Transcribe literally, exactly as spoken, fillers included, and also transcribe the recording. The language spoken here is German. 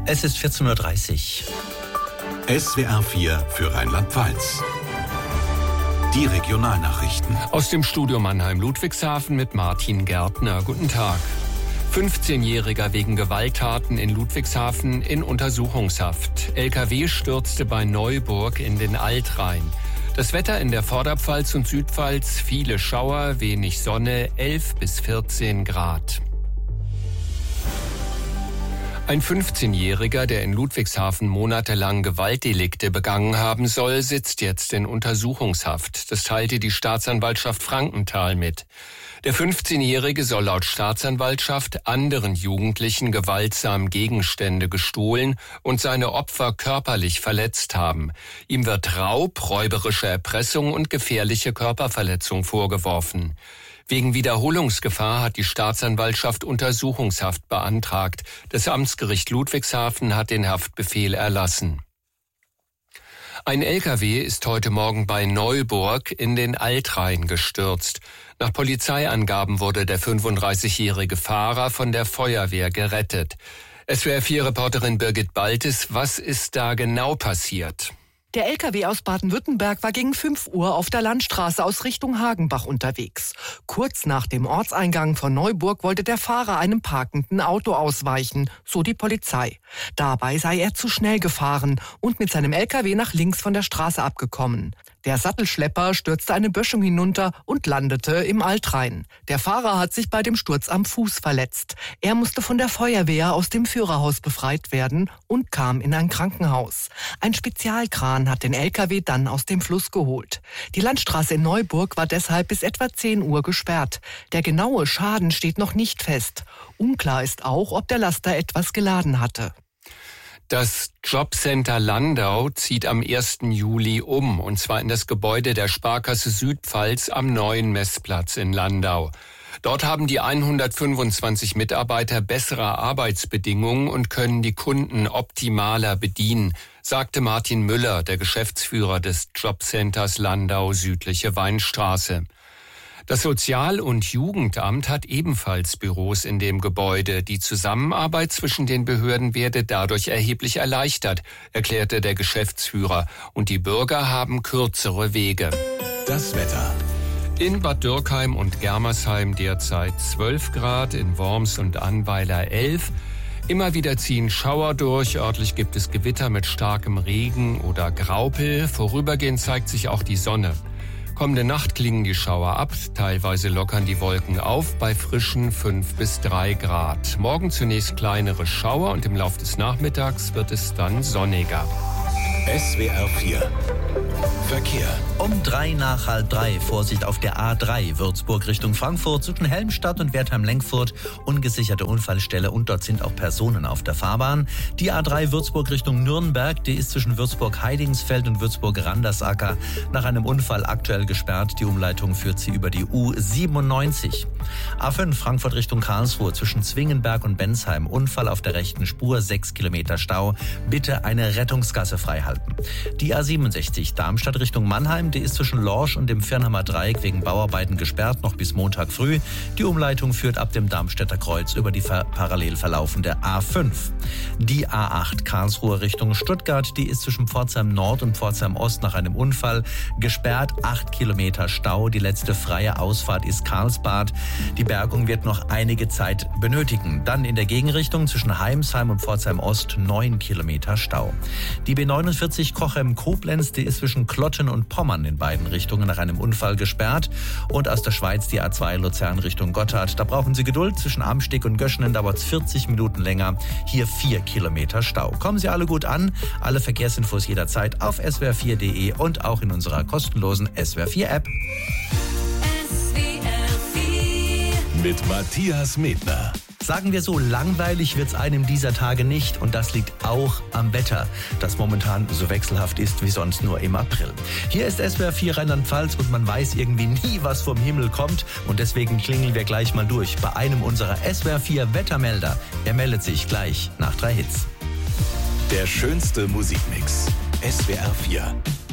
Es ist vierzehn Uhr dreißig. S W R vier für Rheinland-Pfalz. Die Regionalnachrichten. Aus dem Studio Mannheim-Ludwigshafen mit Martin Gärtner. Guten Tag. fünfzehnjähriger wegen Gewalttaten in Ludwigshafen in Untersuchungshaft. L K W stürzte bei Neuburg in den Altrhein. Das Wetter in der Vorderpfalz und Südpfalz, viele Schauer, wenig Sonne, elf bis vierzehn Grad. Ein fünfzehnjähriger, der in Ludwigshafen monatelang Gewaltdelikte begangen haben soll, sitzt jetzt in Untersuchungshaft. Das teilte die Staatsanwaltschaft Frankenthal mit. Der fünfzehnjährige soll laut Staatsanwaltschaft anderen Jugendlichen gewaltsam Gegenstände gestohlen und seine Opfer körperlich verletzt haben. Ihm wird Raub, räuberische Erpressung und gefährliche Körperverletzung vorgeworfen. Wegen Wiederholungsgefahr hat die Staatsanwaltschaft Untersuchungshaft beantragt. Das Amtsgericht Ludwigshafen hat den Haftbefehl erlassen. Ein L K W ist heute Morgen bei Neuburg in den Altrhein gestürzt. Nach Polizeiangaben wurde der fünfunddreißigjährige Fahrer von der Feuerwehr gerettet. S W R vier Reporterin Birgit Baltes, was ist da genau passiert? Der L K W aus Baden-Württemberg war gegen fünf Uhr auf der Landstraße aus Richtung Hagenbach unterwegs. Kurz nach dem Ortseingang von Neuburg wollte der Fahrer einem parkenden Auto ausweichen, so die Polizei. Dabei sei er zu schnell gefahren und mit seinem L K W nach links von der Straße abgekommen. Der Sattelschlepper stürzte eine Böschung hinunter und landete im Altrhein. Der Fahrer hat sich bei dem Sturz am Fuß verletzt. Er musste von der Feuerwehr aus dem Führerhaus befreit werden und kam in ein Krankenhaus. Ein Spezialkran hat den L K W dann aus dem Fluss geholt. Die Landstraße in Neuburg war deshalb bis etwa zehn Uhr gesperrt. Der genaue Schaden steht noch nicht fest. Unklar ist auch, ob der Laster etwas geladen hatte. Das Jobcenter Landau zieht am ersten Juli um, und zwar in das Gebäude der Sparkasse Südpfalz am neuen Messplatz in Landau. Dort haben die hundertfünfundzwanzig Mitarbeiter bessere Arbeitsbedingungen und können die Kunden optimaler bedienen, sagte Martin Müller, der Geschäftsführer des Jobcenters Landau Südliche Weinstraße. Das Sozial- und Jugendamt hat ebenfalls Büros in dem Gebäude. Die Zusammenarbeit zwischen den Behörden werde dadurch erheblich erleichtert, erklärte der Geschäftsführer. Und die Bürger haben kürzere Wege. Das Wetter. In Bad Dürkheim und Germersheim derzeit zwölf Grad, in Worms und Annweiler elf. Immer wieder ziehen Schauer durch, örtlich gibt es Gewitter mit starkem Regen oder Graupel. Vorübergehend zeigt sich auch die Sonne. Kommende Nacht klingen die Schauer ab, teilweise lockern die Wolken auf bei frischen fünf bis drei Grad. Morgen zunächst kleinere Schauer und im Laufe des Nachmittags wird es dann sonniger. S W R vier Verkehr. Um drei nach halb drei. Vorsicht auf der A drei Würzburg Richtung Frankfurt zwischen Helmstadt und Wertheim-Lenkfurt. Ungesicherte Unfallstelle und dort sind auch Personen auf der Fahrbahn. Die A drei Würzburg Richtung Nürnberg, die ist zwischen Würzburg-Heidingsfeld und Würzburg-Randersacker nach einem Unfall aktuell gesperrt. Die Umleitung führt sie über die U siebenundneunzig. A fünf Frankfurt Richtung Karlsruhe zwischen Zwingenberg und Bensheim. Unfall auf der rechten Spur, sechs Kilometer Stau. Bitte eine Rettungsgasse freihalten. Die A siebenundsechzig Darmstadt Richtung Mannheim, die ist zwischen Lorsch und dem Firnhammer Dreieck wegen Bauarbeiten gesperrt, noch bis Montag früh. Die Umleitung führt ab dem Darmstädter Kreuz über die ver- parallel verlaufende A fünf. Die A acht Karlsruhe Richtung Stuttgart, die ist zwischen Pforzheim Nord und Pforzheim Ost nach einem Unfall gesperrt, acht Kilometer Stau. Die letzte freie Ausfahrt ist Karlsbad. Die Bergung wird noch einige Zeit benötigen. Dann in der Gegenrichtung zwischen Heimsheim und Pforzheim Ost neun Kilometer Stau. Die B neunundvierzig Cochem-Koblenz, die ist zwischen Klotten und Pommern in beiden Richtungen nach einem Unfall gesperrt. Und aus der Schweiz die A zwei Luzern Richtung Gotthard. Da brauchen Sie Geduld. Zwischen Amsteg und Göschenen dauert es vierzig Minuten länger. Hier vier Kilometer Stau. Kommen Sie alle gut an. Alle Verkehrsinfos jederzeit auf s w r vier punkt d e und auch in unserer kostenlosen S W R vier App. Mit Matthias Medner. Sagen wir so, langweilig wird's einem dieser Tage nicht und das liegt auch am Wetter, das momentan so wechselhaft ist wie sonst nur im April. Hier ist S W R vier Rheinland-Pfalz und man weiß irgendwie nie, was vom Himmel kommt und deswegen klingeln wir gleich mal durch bei einem unserer S W R vier Wettermelder. Er meldet sich gleich nach drei Hits. Der schönste Musikmix. S W R vier.